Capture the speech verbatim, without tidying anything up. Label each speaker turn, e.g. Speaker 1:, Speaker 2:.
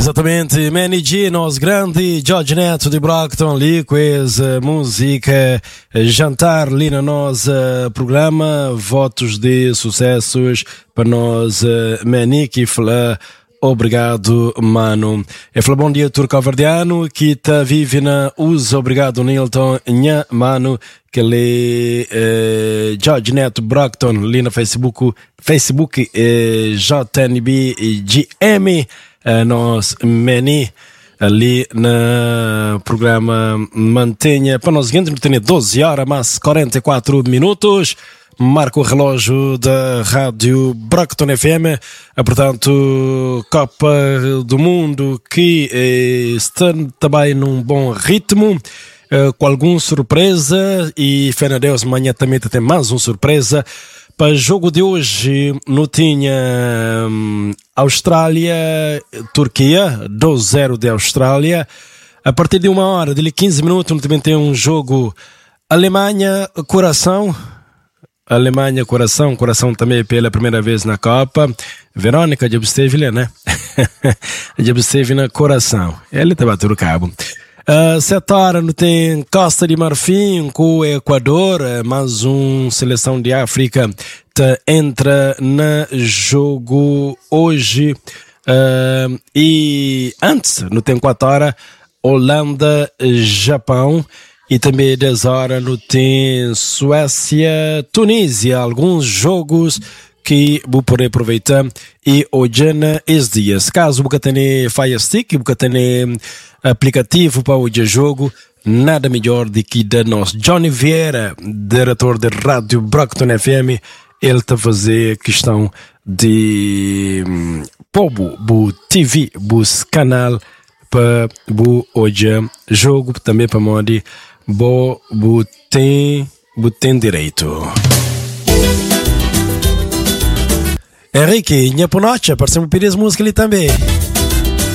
Speaker 1: Exatamente, Manny G, nosso grande Jorge Neto de Brockton, ali com essa música Jantar ali no nosso programa, votos de sucessos para nós, Manny, que fala obrigado, mano. Eu falo bom dia, turco verdiano, que tá vive na usa, obrigado, Nilton, nha, mano, que ele é Jorge Neto Brockton, ali no Facebook, Facebook é J N B G M. Uh, nós, Manny, ali no programa Mantenha, para nós seguinte, tem doze horas, mais quarenta e quatro minutos, marca o relógio da Rádio Brockton F M, uh, portanto, Copa do Mundo que eh, está também num bom ritmo, uh, com alguma surpresa, e fé na Deus, amanhã também tem mais uma surpresa. Para o jogo de hoje, não tinha hum, Austrália, Turquia, dois a zero de Austrália. A partir de uma hora, de quinze minutos, também tem um jogo Alemanha, Coração. Alemanha, Coração. Coração também pela primeira vez na Copa. Verônica já esteve, né? Já esteve na Coração. Ele está batendo o cabo. Uh, sete horas não tem Costa de Marfim com o Equador, uh, mais uma seleção de África tá, entra no jogo hoje, uh, e antes não tem quatro horas Holanda, Japão, e também dez horas não tem Suécia, Tunísia, alguns jogos que vou poder aproveitar e hoje esses dias. Caso você tenha Fire Stick, você tenha aplicativo para o jogo, nada melhor do que da nosso Johnny Vieira, diretor da Rádio Brockton F M. Ele está a fazer questão de um, povo, o T V, o canal para o hoje jogo, também para modo bo tem tem direito. Henrique, minha por noite, apareceu um pedir música ali também.